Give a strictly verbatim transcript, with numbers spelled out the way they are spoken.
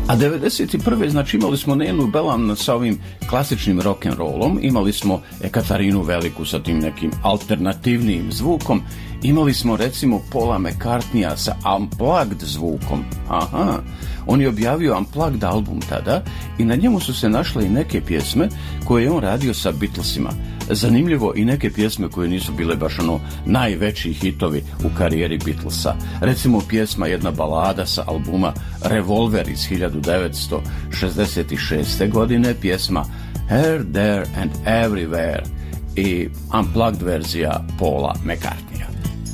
A devedeset prve znači imali smo Nenu Belan sa ovim klasičnim rock'n'rollom, imali smo Ekaterinu Veliku sa tim nekim alternativnim zvukom, imali smo recimo Paula McCartneya sa unplugged zvukom. Aha, on je objavio unplugged album tada i na njemu su se našle i neke pjesme koje je on radio sa Beatlesima. Zanimljivo, i neke pjesme koje nisu bile baš ono najveći hitovi u karijeri Beatlesa. Recimo pjesma, jedna balada sa albuma Revolver iz hiljadu devetsto šezdeset šeste. godine, pjesma Here, There and Everywhere i unplugged verzija Paula McCartneya.